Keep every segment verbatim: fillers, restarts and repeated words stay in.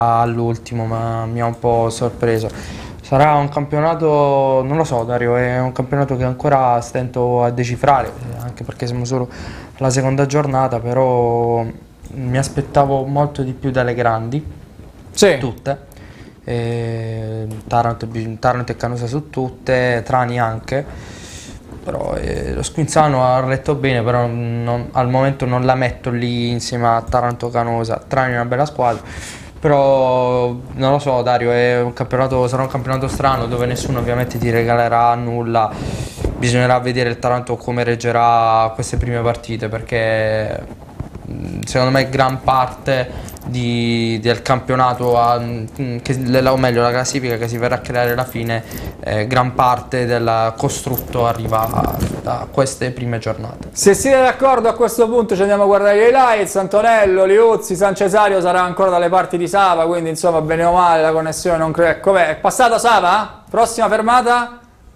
all'ultimo, ma mi ha un po' sorpreso. Sarà un campionato, non lo so Dario, è un campionato che ancora stento a decifrare, eh, anche perché siamo solo alla seconda giornata, però mi aspettavo molto di più dalle grandi, Sì. tutte. E Taranto, e Taranto e Canosa su tutte, Trani anche, però eh, lo Squinzano ha retto bene, però non- al momento non la metto lì insieme a Taranto Canosa. Trani è una bella squadra, però non lo so Dario, è un campionato, sarà un campionato strano dove nessuno ovviamente ti regalerà nulla. Bisognerà vedere il Taranto come reggerà queste prime partite, perché mh, secondo me gran parte di- del campionato, a- mh, che, o meglio la classifica che si verrà a creare alla fine, eh, gran parte del costrutto arriva da queste prime giornate. Se siete d'accordo a questo punto ci andiamo a guardare gli highlights. Antonello, Liuzzi, San Cesario sarà ancora dalle parti di Sava, quindi insomma bene o male la connessione non credo. Com'è? È passata Sava? Prossima fermata?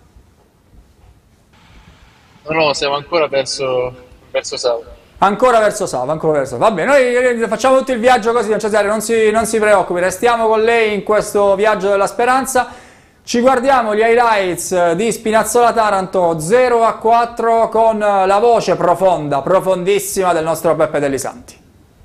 No, no, siamo ancora verso, verso Sava. Ancora verso Sava, ancora verso Sava. Va bene, noi facciamo tutto il viaggio così, San Cesario, non si, non si preoccupi, restiamo con lei in questo viaggio della speranza. Ci guardiamo gli highlights di Spinazzola Taranto zero a quattro con la voce profonda, profondissima del nostro Peppe Dellisanti.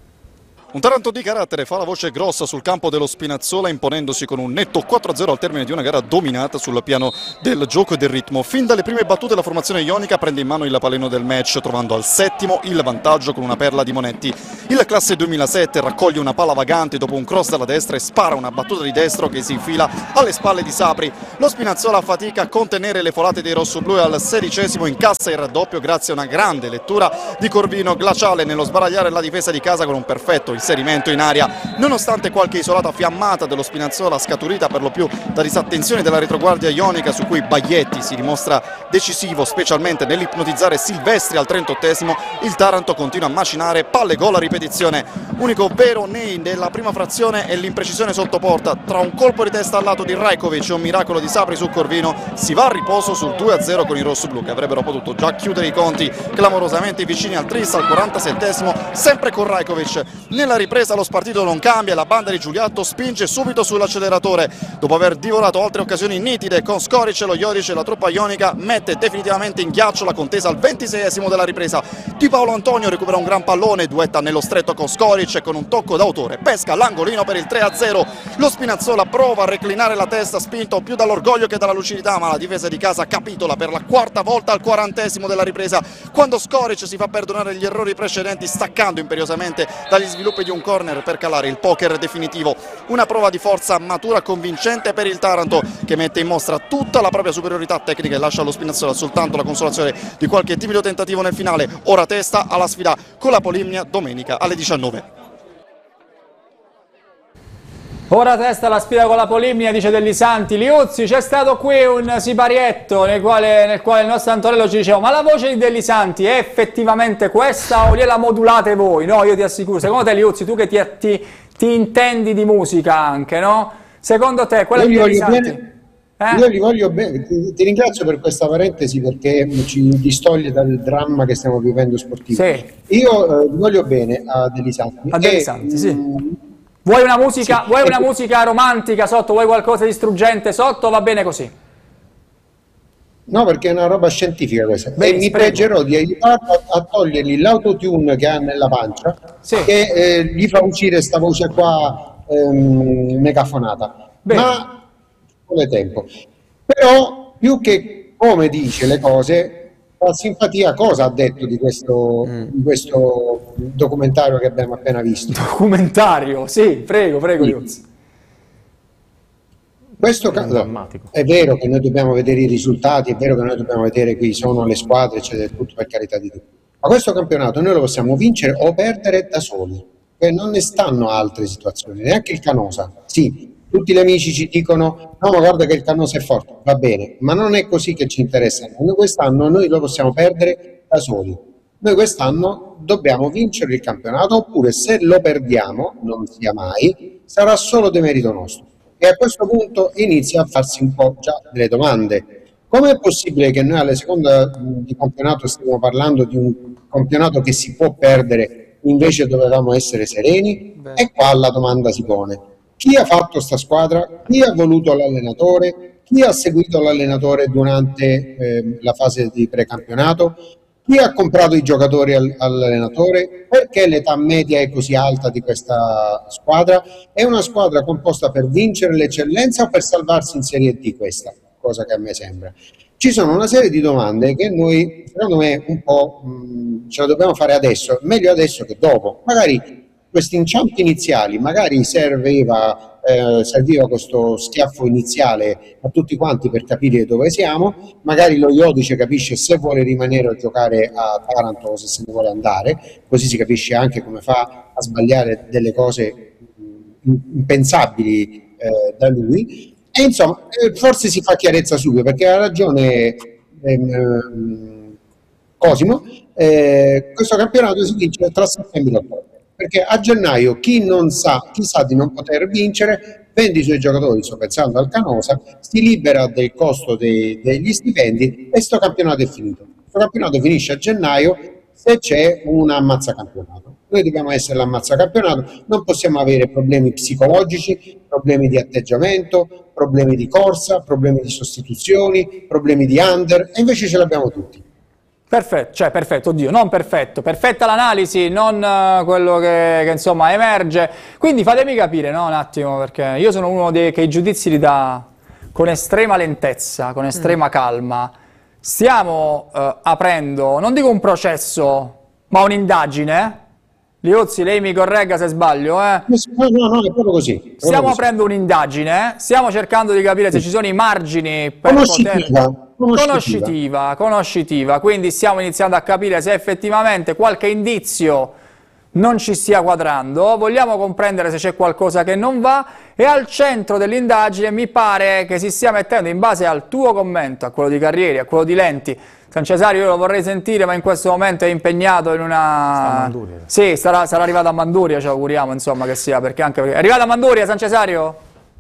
Un Taranto di carattere fa la voce grossa sul campo dello Spinazzola, imponendosi con un netto quattro a zero al termine di una gara dominata sul piano del gioco e del ritmo. Fin dalle prime battute la formazione ionica prende in mano il paleno del match, trovando al settimo il vantaggio con una perla di Monetti. Il classe duemilasette raccoglie una palla vagante dopo un cross dalla destra e spara una battuta di destro che si infila alle spalle di Sapri. Lo Spinazzola fatica a contenere le folate dei rossoblù e al sedicesimo incassa il raddoppio grazie a una grande lettura di Corvino, glaciale nello sbaragliare la difesa di casa con un perfetto inserimento in aria. Nonostante qualche isolata fiammata dello Spinazzola scaturita per lo più da disattenzione della retroguardia ionica, su cui Baglietti si dimostra decisivo specialmente nell'ipnotizzare Silvestri al trentottesimo, il Taranto continua a macinare palle gol a ripetizione. Unico vero nei della prima frazione è l'imprecisione sotto porta. Tra un colpo di testa al lato di Rajkovic e un miracolo di Sapri su Corvino si va a riposo sul due a zero con i rossoblù, che avrebbero potuto già chiudere i conti clamorosamente vicini al tris al quarantasettesimo, sempre con Rajkovic. Nella ripresa lo spartito non cambia, la banda di Giuliatto spinge subito sull'acceleratore dopo aver divorato altre occasioni nitide con Skoric e lo Jodic. La truppa ionica mette definitivamente in ghiaccio la contesa al ventiseiesimo della ripresa. Di Paolo Antonio recupera un gran pallone, duetta nello stretto con Skoric e con un tocco d'autore pesca l'angolino per il tre a zero. Lo Spinazzola prova a reclinare la testa, spinto più dall'orgoglio che dalla lucidità, ma la difesa di casa capitola per la quarta volta al quarantesimo della ripresa, quando Skoric si fa perdonare gli errori precedenti staccando imperiosamente dagli sviluppi di un corner per calare il poker definitivo. Una prova di forza matura convincente per il Taranto, che mette in mostra tutta la propria superiorità tecnica e lascia allo Spinazzola soltanto la consolazione di qualche timido tentativo nel finale. Ora testa alla sfida con la Polimnia domenica alle diciannove. Ora testa la sfida con la Polimnia, dice Dellisanti. Liuzzi, c'è stato qui un siparietto nel quale, nel quale il nostro Antonello ci diceva: ma la voce di Dellisanti è effettivamente questa o gliela modulate voi? No, io ti assicuro, secondo te Liuzzi, tu che ti, ti, ti intendi di musica anche, no? Secondo te quella di Dellisanti? Eh? Io li voglio bene, ti, ti ringrazio per questa parentesi perché ci distoglie dal dramma che stiamo vivendo sportivo. Sì. Io eh, voglio bene a Dellisanti. A Dellisanti, sì. Mh, Vuoi una musica, sì, vuoi una musica romantica sotto, vuoi qualcosa di struggente sotto, va bene così? No, perché è una roba scientifica questa. Bene, e mi prego. pregherò di aiutarlo a, a togliergli l'autotune che ha nella pancia, sì. che eh, gli fa uscire questa voce qua ehm, megafonata. Bene. Ma vuole tempo. Però, più che come dice le cose, fa simpatia cosa ha detto di questo, mm. di questo documentario che abbiamo appena visto. Documentario, sì, prego, prego. Sì. Questo è, no, è vero che noi dobbiamo vedere i risultati, è vero che noi dobbiamo vedere qui sono le squadre, eccetera, tutto, per carità di Dio. Ma questo campionato noi lo possiamo vincere o perdere da soli, e non ne stanno altre situazioni, neanche il Canosa. Sì, tutti gli amici ci dicono: no, ma guarda che il Canosa è forte, va bene, ma non è così che ci interessa. Noi quest'anno noi lo possiamo perdere da soli. Noi quest'anno dobbiamo vincere il campionato, oppure se lo perdiamo, non sia mai, sarà solo demerito nostro. E a questo punto inizia a farsi un po' già delle domande. Come è possibile che noi alla seconda di campionato stiamo parlando di un campionato che si può perdere, invece dovevamo essere sereni? Beh. E qua la domanda si pone. chi ha fatto sta squadra, chi ha voluto l'allenatore, chi ha seguito l'allenatore durante eh, la fase di precampionato, chi ha comprato i giocatori al, all'allenatore, perché l'età media è così alta di questa squadra? È una squadra composta per vincere l'eccellenza o per salvarsi in Serie D, questa cosa che a me sembra. Ci sono una serie di domande che noi, secondo me, un po' mh, ce la dobbiamo fare adesso, meglio adesso che dopo. Magari questi inciampi iniziali, magari serviva, eh, serviva questo schiaffo iniziale a tutti quanti per capire dove siamo, magari lo Iodice capisce se vuole rimanere a giocare a Taranto o se se ne vuole andare, così si capisce anche come fa a sbagliare delle cose impensabili eh, da lui. E insomma, eh, forse si fa chiarezza subito, perché ha ragione ehm, Cosimo, eh, questo campionato si vince tra settembre e ottobre. Perché a gennaio chi non sa, chi sa di non poter vincere, vende i suoi giocatori, sto pensando al Canosa, si libera del costo dei, degli stipendi e sto campionato è finito. Questo campionato finisce a gennaio se c'è un ammazzacampionato. Noi dobbiamo essere l'ammazzacampionato, non possiamo avere problemi psicologici, problemi di atteggiamento, problemi di corsa, problemi di sostituzioni, problemi di under, e invece ce l'abbiamo tutti. Perfetto, cioè perfetto, oddio, non perfetto, perfetta l'analisi, non uh, quello che, che insomma emerge. Quindi fatemi capire, no, un attimo, perché io sono uno dei, che i giudizi li dà con estrema lentezza, con estrema mm. calma. Stiamo uh, aprendo, non dico un processo, ma un'indagine. Liuzzi, lei mi corregga se sbaglio, eh? No, no, no, è proprio così. Proprio stiamo così. aprendo un'indagine, stiamo cercando di capire se ci sono i margini per conoscitiva, poter... conoscitiva. Conoscitiva, conoscitiva, quindi stiamo iniziando a capire se effettivamente qualche indizio non ci stia quadrando, vogliamo comprendere se c'è qualcosa che non va, e al centro dell'indagine mi pare che si stia mettendo, in base al tuo commento, a quello di Carrieri, a quello di Lenti. San Cesario io lo vorrei sentire, ma in questo momento è impegnato in una... Sì, sarà, sarà arrivato a Manduria, ci auguriamo insomma che sia, perché anche... È arrivato a Manduria San Cesario?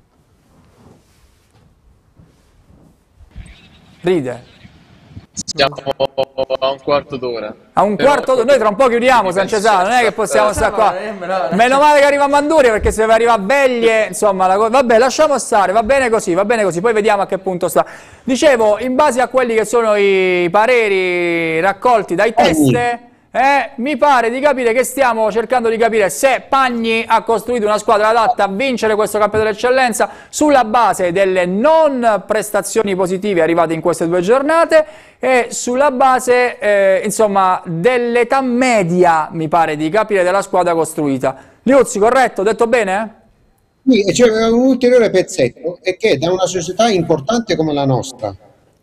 Ride. Siamo a un quarto d'ora. A un quarto d'ora? Noi tra un po' chiudiamo San Cesario, non è che possiamo stare qua. Meno male che arriva a Manduria, perché se arriva a Beglie, insomma, la vabbè, lasciamo stare, va bene così, va bene così, poi vediamo a che punto sta. Dicevo, in base a quelli che sono i pareri raccolti dai test, eh, mi pare di capire che stiamo cercando di capire se Pagni ha costruito una squadra adatta a vincere questo campionato dell'eccellenza sulla base delle non prestazioni positive arrivate in queste due giornate e sulla base eh, insomma dell'età media, mi pare di capire, della squadra costruita. Liuzzi, corretto? Ho detto bene? Sì, e c'è un ulteriore pezzetto, è che da una società importante come la nostra,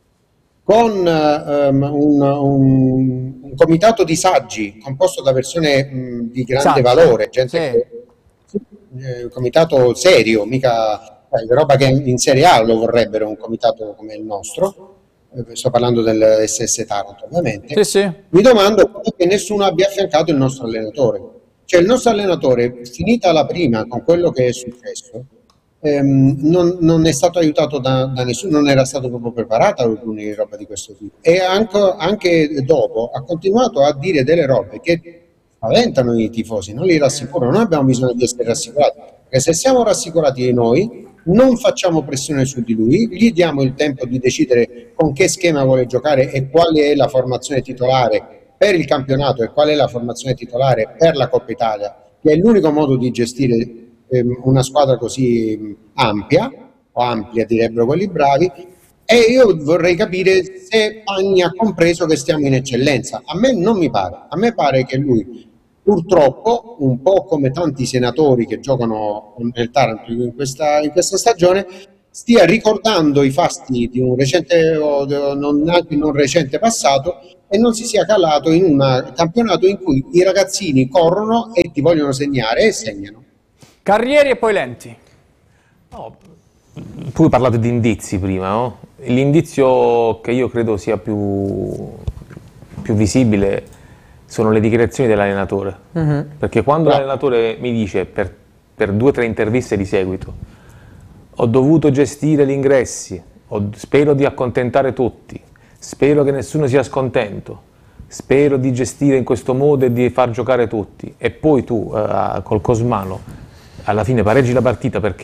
con um, un, un, un comitato di saggi composto da persone um, di grande saggi. valore, gente sì. che, eh, comitato serio, mica eh, roba che in Serie A lo vorrebbero un comitato come il nostro, eh, sto parlando del S S Taranto ovviamente, sì, sì. Mi domando perché nessuno abbia affiancato il nostro allenatore. Cioè il nostro allenatore, finita la prima con quello che è successo, Ehm, non, non è stato aiutato da, da nessuno, non era stato proprio preparato a una roba di questo tipo, e anche, anche dopo ha continuato a dire delle robe che spaventano i tifosi, non li rassicurano. Noi abbiamo bisogno di essere rassicurati, perché se siamo rassicurati noi non facciamo pressione su di lui, gli diamo il tempo di decidere con che schema vuole giocare e quale è la formazione titolare per il campionato e qual è la formazione titolare per la Coppa Italia, che è l'unico modo di gestire una squadra così ampia, o amplia direbbero quelli bravi, e io vorrei capire se Pagni ha compreso che stiamo in eccellenza. A me non mi pare, a me pare che lui purtroppo, un po' come tanti senatori che giocano nel Taranto in questa, in questa stagione, stia ricordando i fasti di un recente o non, anche non recente passato, e non si sia calato in un campionato in cui i ragazzini corrono e ti vogliono segnare e segnano. Carrieri e poi Lenti. No, tu hai parlato di indizi prima, no? L'indizio che io credo sia più, più visibile sono le dichiarazioni dell'allenatore. Mm-hmm. Perché quando no. l'allenatore mi dice per, per due o tre interviste di seguito ho dovuto gestire gli ingressi, ho, spero di accontentare tutti, spero che nessuno sia scontento, spero di gestire in questo modo e di far giocare tutti, e poi tu uh, col Cosmano alla fine pareggi la partita perché